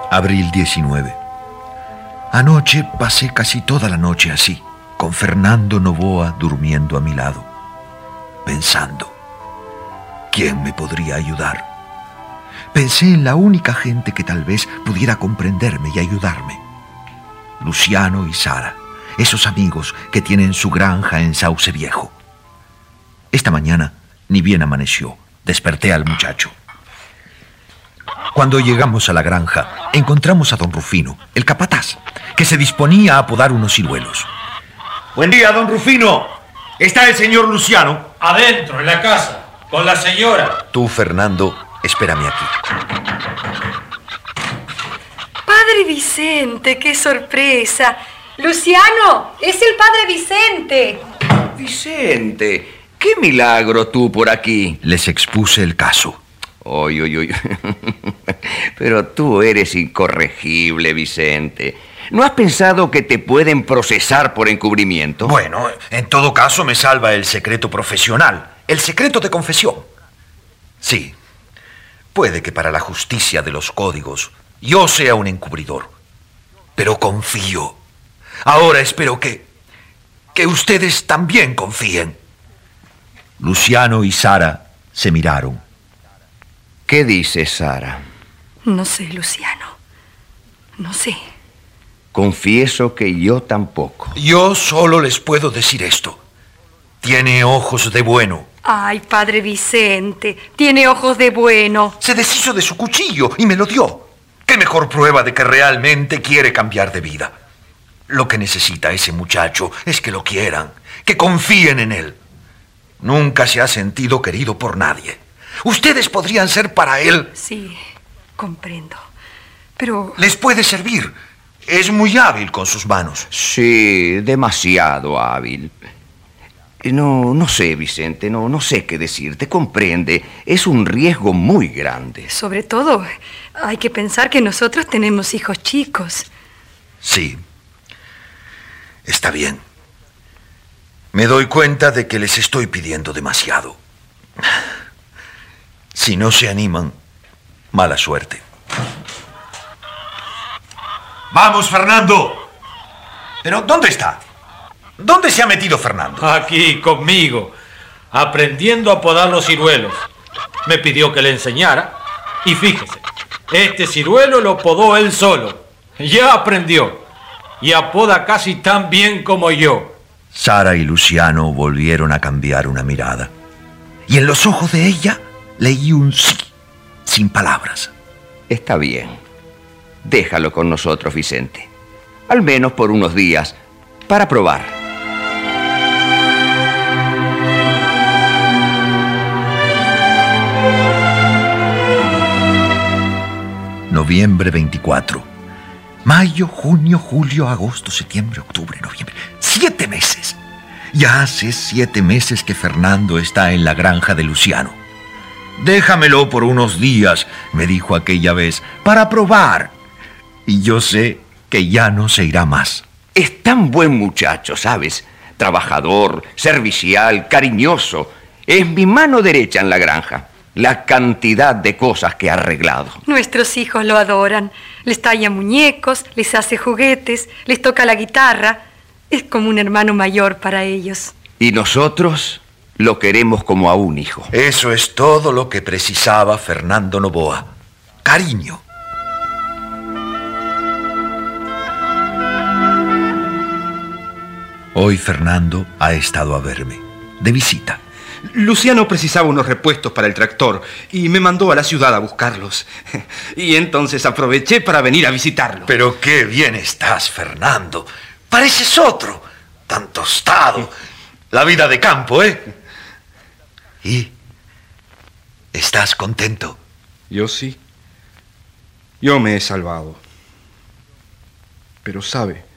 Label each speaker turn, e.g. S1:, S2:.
S1: Abril 19. Anoche pasé casi toda la noche así, con Fernando Noboa durmiendo a mi lado, pensando, ¿quién me podría ayudar? Pensé en la única gente que tal vez pudiera comprenderme y ayudarme. Luciano y Sara, esos amigos que tienen su granja en Sauce Viejo. Esta mañana, ni bien amaneció, desperté al muchacho. Cuando llegamos a la granja, encontramos a don Rufino, el capataz, que se disponía a podar unos ciruelos.
S2: Buen día, don Rufino. ¿Está el señor Luciano?
S3: Adentro, en la casa, con la señora.
S1: Tú, Fernando, espérame aquí.
S4: Padre Vicente, qué sorpresa. Luciano, es el padre Vicente.
S5: Vicente, qué milagro tú por aquí.
S1: Les expuse el caso.
S5: Oy. Pero tú eres incorregible, Vicente. ¿No has pensado que te pueden procesar por encubrimiento?
S1: Bueno, en todo caso me salva el secreto profesional, el secreto de confesión. Sí, puede que para la justicia de los códigos yo sea un encubridor, pero confío. Ahora espero que ustedes también confíen. Luciano y Sara se miraron.
S5: ¿Qué dices, Sara?
S4: No sé, Luciano. No sé.
S5: Confieso que yo tampoco.
S1: Yo solo les puedo decir esto. Tiene ojos de bueno.
S4: Ay, padre Vicente, tiene ojos de bueno.
S1: Se deshizo de su cuchillo y me lo dio. ¿Qué mejor prueba de que realmente quiere cambiar de vida? Lo que necesita ese muchacho es que lo quieran, que confíen en él. Nunca se ha sentido querido por nadie. Ustedes podrían ser para él.
S4: Sí, comprendo. Pero...
S1: Les puede servir. Es muy hábil con sus manos.
S5: Sí, demasiado hábil. No sé, Vicente, no sé qué decirte. Comprende, es un riesgo muy grande.
S4: sobre todo, hay que pensar que nosotros tenemos hijos chicos.
S1: Sí. Está bien. Me doy cuenta de que les estoy pidiendo demasiado. Si no se animan, mala suerte. ¡Vamos, Fernando! ¿Pero dónde está? ¿Dónde se ha metido Fernando?
S3: Aquí, conmigo, aprendiendo a podar los ciruelos. Me pidió que le enseñara. Y fíjese, este ciruelo lo podó él solo. Ya aprendió. Y apoda casi tan bien como yo.
S1: Sara y Luciano volvieron a cambiar una mirada. Y en los ojos de ella leí un sí, sin palabras.
S5: Está bien. Déjalo con nosotros, Vicente. Al menos por unos días, para probar.
S1: Noviembre 24. Mayo, junio, julio, agosto, septiembre, octubre, noviembre. 7 meses. Ya hace 7 meses que Fernando está en la granja de Luciano. Déjamelo por unos días, me dijo aquella vez, para probar. Y yo sé que ya no se irá más.
S5: Es tan buen muchacho, ¿sabes? Trabajador, servicial, cariñoso. Es mi mano derecha en la granja. La cantidad de cosas que ha arreglado.
S4: Nuestros hijos lo adoran. Les talla muñecos, les hace juguetes, les toca la guitarra. Es como un hermano mayor para ellos.
S5: Y nosotros lo queremos como a un hijo.
S1: Eso es todo lo que precisaba Fernando Noboa. Cariño. Hoy Fernando ha estado a verme, de visita.
S6: Luciano precisaba unos repuestos para el tractor y me mandó a la ciudad a buscarlos. Y entonces aproveché para venir a visitarlo.
S1: Pero qué bien estás, Fernando. Pareces otro, tan tostado. La vida de campo, ¿eh? ¿Y estás contento?
S6: Yo sí. Yo me he salvado. Pero sabe,